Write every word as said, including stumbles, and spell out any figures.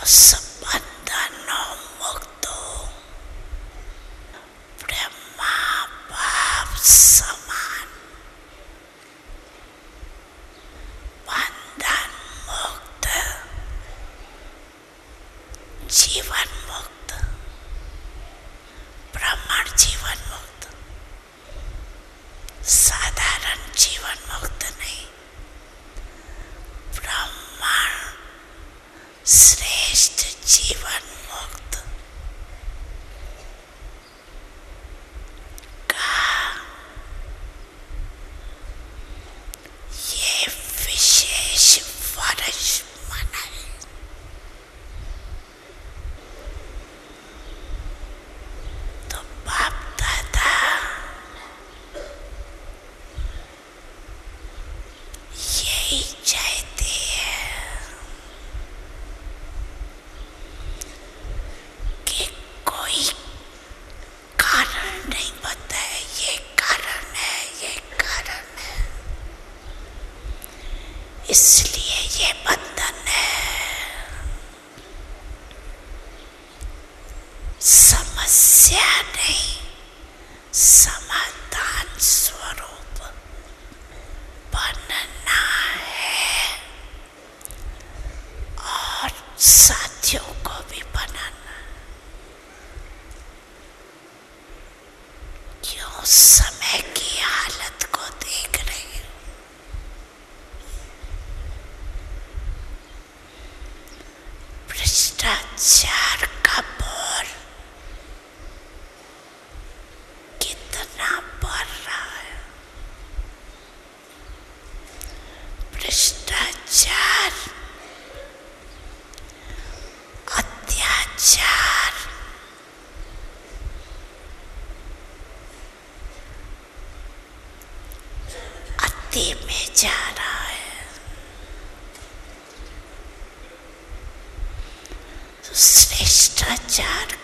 संबंधों मुक्त हो, ब्रह्मा बाप समान, बंधन मुक्त, जीवन मुक्त, ब्रह्मण जीवन मुक्त, साधारण जीवन मुक्त नहीं, ब्रह्मण श्रेष्ठ जीवन मुक्त का ये विशेष वर्ष मनाए। तो बाप दादा यही चाहते हैं कि कोई कारण नहीं बताए, ये कारण है, ये कारण है, इसलिए ये बंधन है। समस्या नहीं, समाधान स्वरूप बनना है और साथियों को भी बनाना। क्यों समय की हालत को देख रहे हैं? भ्रष्टाचार का बोर कितना बढ़ रहा है। भ्रष्टाचार, अत्याचार, अति में जा रहा है। तो श्रेष्ठाचार